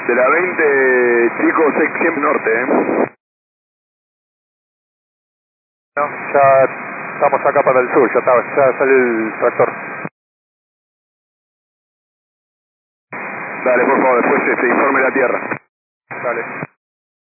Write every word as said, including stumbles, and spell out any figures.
De la veinte, chicos, siempre norte, ¿eh? No, ya estamos acá para el sur, ya, está, ya sale el tractor. Dale, por favor, después se, se informe la tierra. Dale.